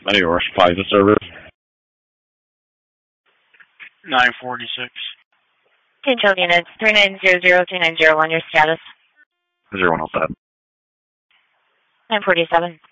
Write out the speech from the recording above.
Anywhere FISA server. 946. Control units 3900-3901, your status? 0107. 947.